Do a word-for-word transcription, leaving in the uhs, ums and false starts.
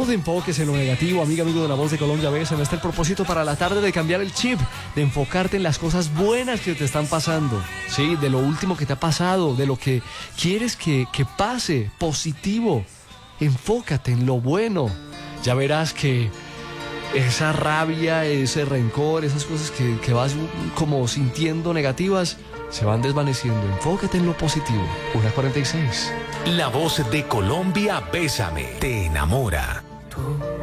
te enfoques en lo negativo, amiga, amigo de La Voz de Colombia. Bésame. Está el propósito para la tarde de cambiar el chip, de enfocarte en las cosas buenas que te están pasando, ¿sí? De lo último que te ha pasado, de lo que quieres que, que pase, positivo. Enfócate en lo bueno. Ya verás que esa rabia, ese rencor, esas cosas que, que vas como sintiendo negativas, se van desvaneciendo. Enfócate en lo positivo. una cuarenta y seis. La Voz de Colombia, Bésame, te enamora.